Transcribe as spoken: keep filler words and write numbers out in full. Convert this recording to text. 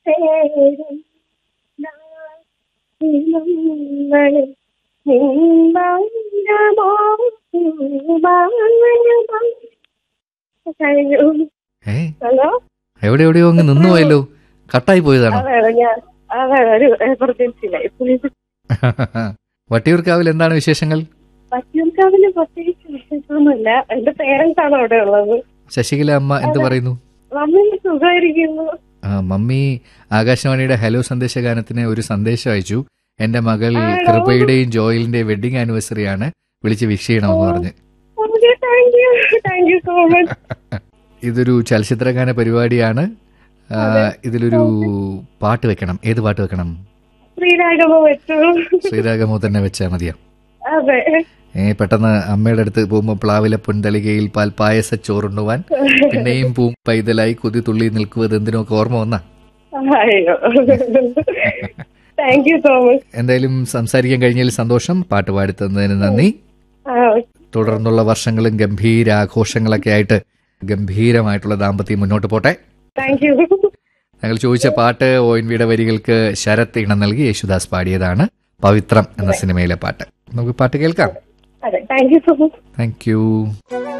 ചേരും നമ്മള് നിന്മൗനമോ നിന്മൗനമോ. കഴിഞ്ഞു. ഏ ഹലോ, എവിടെ എവിടെയോ അങ്ങ് നിന്നു പോയല്ലോ, കട്ടായി പോയതാണോ? അതെ ഞാൻ അതെ ഒരു എമർജൻസിയിലായി. വട്ടിയൂർക്കാവിൽ എന്താണ് വിശേഷങ്ങൾ? വട്ടിയൂർക്കാവില് പ്രത്യേകിച്ച് വിശേഷമൊന്നുമില്ല. എന്റെ പേരൻസ് ആണ് അവിടെ ഉള്ളത്. ശശികല അമ്മ എന്ത് പറയുന്നു? മമ്മി സുഖമായിരിക്കുന്നു. ആ മമ്മി ആകാശവാണിയുടെ ഹലോ സന്ദേശഗാനത്തിന് ഒരു സന്ദേശം അയച്ചു. എന്റെ മകൾ ആണോ? കൃപയുടെയും ജോയലിന്റെയും വെഡിങ് ആനിവേഴ്സറി ആണ്, വിളിച്ച് വിഷ് ചെയ്യണമെന്ന് പറഞ്ഞ്. Thank you thank you so much. ഇതൊരു ചലച്ചിത്രഗാന പരിപാടിയാണ്. ആ, ഇതിലൊരു പാട്ട് വെക്കണം. ഏത് പാട്ട് വെക്കണം? ശ്രീരാഗമോ വെച്ചു. ശ്രീരാഗമോ തന്നെ വെച്ചാൽ മതിയോ? അതെ. ഏ പെട്ടെന്ന് അമ്മയുടെ അടുത്ത് പോകുമ്പോൾ പ്ലാവിലെ പൊൻതളികയിൽ പാൽ പായസ ചോറുണ്ണുവാൻ പിന്നെയും പൂം പൈതലായി കൊതി തുള്ളി നിൽക്കുവത് എന്തിനൊക്കെ ഓർമ്മ വന്നാ? അയ്യോ താങ്ക് യു സോ മച്ച്. എന്തായാലും സംസാരിക്കാൻ കഴിഞ്ഞതിൽ സന്തോഷം. പാട്ട് പാടിത്തന്നതിന് നന്ദി. തുടർന്നുള്ള വർഷങ്ങളും ഗംഭീര ആഘോഷങ്ങളൊക്കെ ആയിട്ട് ഗംഭീരമായിട്ടുള്ള ദാമ്പത്യം മുന്നോട്ട് പോട്ടെ. Thank you. ഞങ്ങൾ ചോദിച്ച പാട്ട് ഒ എൻ വിയുടെ വരികൾക്ക് ശരത് ഇണം നൽകി യേശുദാസ് പാടിയതാണ്, പവിത്രം എന്ന സിനിമയിലെ പാട്ട്. നമുക്ക് പാട്ട് കേൾക്കാം. അതെ, thank you so much. Thank you.